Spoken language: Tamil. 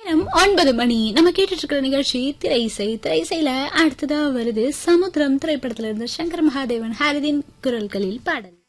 9 மணி. நம்ம கேட்டுட்டு இருக்கிற நிகழ்ச்சி திரைசை. திரைசையில அடுத்ததா வருது சமுத்திரம் திரைப்படத்துல இருந்து சங்கர் மகாதேவன் ஹாரிதின் குரல்களில் பாடல்.